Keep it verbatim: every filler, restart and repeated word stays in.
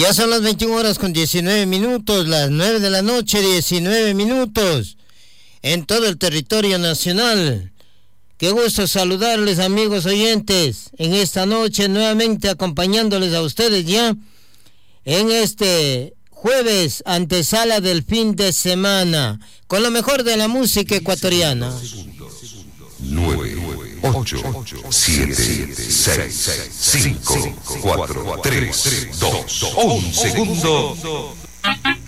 Ya son las veintiuna horas con diecinueve minutos, las nueve de la noche, diecinueve minutos, en todo el territorio nacional. Qué gusto saludarles, amigos oyentes, en esta noche nuevamente acompañándoles a ustedes ya en este jueves, antesala del fin de semana, con lo mejor de la música ecuatoriana. nueve, ocho, siete, seis, cinco, cuatro, tres, dos, un segundo.